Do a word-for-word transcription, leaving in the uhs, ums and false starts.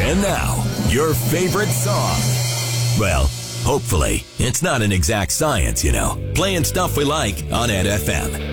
And now, your favorite song. Well, hopefully, it's not an exact science, you know. Playing stuff we like on Ed F M.